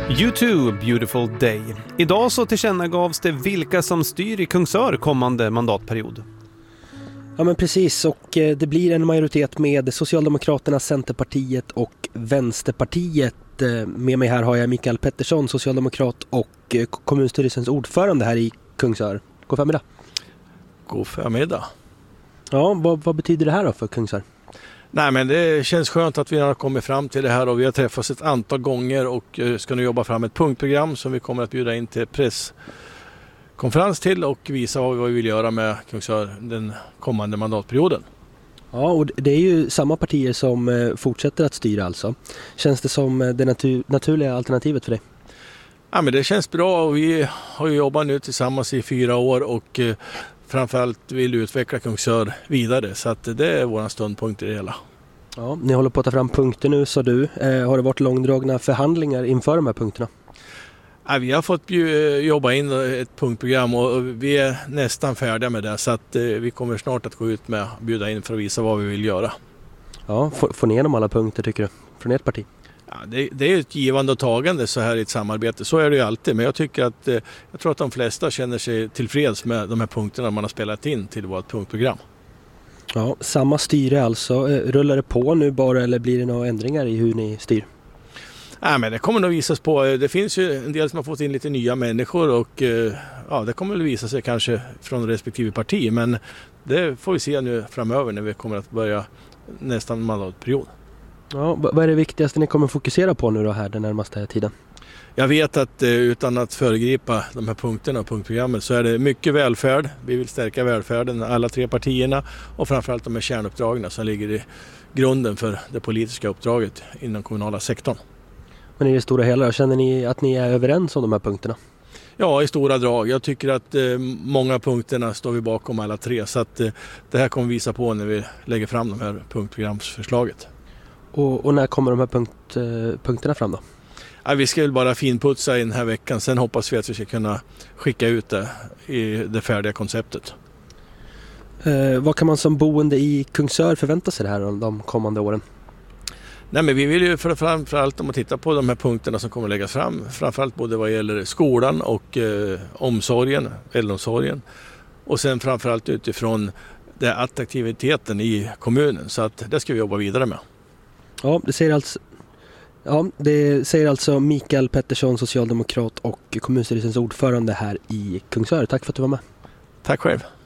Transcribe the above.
U2, Beautiful Day. Idag så tillkännagavs det vilka som styr i Kungsör kommande mandatperiod. Ja men precis, och det blir en majoritet med Socialdemokraterna, Centerpartiet och Vänsterpartiet. Med mig här har jag Mikael Pettersson, socialdemokrat och kommunstyrelsens ordförande här i Kungsör. God förmiddag. God förmiddag. Ja, vad betyder det här då för Kungsör? Nej, men det känns skönt att vi har kommit fram till det här och vi har träffats ett antal gånger och ska nu jobba fram ett punktprogram som vi kommer att bjuda in till presskonferens till och visa vad vi vill göra med Kungsör den kommande mandatperioden. Ja, och det är ju samma partier som fortsätter att styra alltså. Känns det som det naturliga alternativet för dig? Ja, men det känns bra och vi har ju jobbat nu tillsammans i 4 år och framförallt vill utveckla Kungsör vidare, så att det är vår ståndpunkt i det hela. Ja, ni håller på att ta fram punkter nu, sa du. Har det varit långdragna förhandlingar inför de här punkterna? Ja, vi har fått jobba in ett punktprogram och vi är nästan färdiga med det, så att vi kommer snart att gå ut med att bjuda in för att visa vad vi vill göra. Ja, får ni igenom alla punkter tycker du, från ert parti? Ja, det är ett givande och tagande så här i ett samarbete, så är det ju alltid, men jag tycker att jag tror att de flesta känner sig tillfreds med de här punkterna man har spelat in till vårt punktprogram. Ja, samma styre alltså. Rullar det på nu bara eller blir det några ändringar i hur ni styr? Ja, men det kommer nog visas på. Det finns ju en del som har fått in lite nya människor och ja, det kommer väl visa sig kanske från respektive parti, men det får vi se nu framöver när vi kommer att börja nästan mandatperiod. Ja, vad är det viktigaste ni kommer fokusera på nu då här den närmaste tiden? Jag vet att utan att föregripa de här punkterna och punktprogrammet så är det mycket välfärd. Vi vill stärka välfärden, alla 3 partierna, och framförallt de här kärnuppdragen som ligger i grunden för det politiska uppdraget inom kommunala sektorn. Men i det stora hela, känner ni att ni är överens om de här punkterna? Ja, i stora drag. Jag tycker att många punkterna står vi bakom alla 3, så att det här kommer visa på när vi lägger fram de här punktprogramsförslaget. Och när kommer de här punkterna fram då? Ja, vi ska väl bara finputsa i den här veckan. Sen hoppas vi att vi ska kunna skicka ut det i det färdiga konceptet. Vad kan man som boende i Kungsör förvänta sig det här de kommande åren? Nej, men vi vill ju framförallt, om att titta på de här punkterna som kommer att läggas fram, framförallt både vad gäller skolan och omsorgen, äldreomsorgen, och sen framförallt utifrån det attraktiviteten i kommunen, så att det ska vi jobba vidare med. Ja, det säger alltså Mikael Pettersson, socialdemokrat och kommunstyrelsens ordförande här i Kungsör. Tack för att du var med. Tack själv.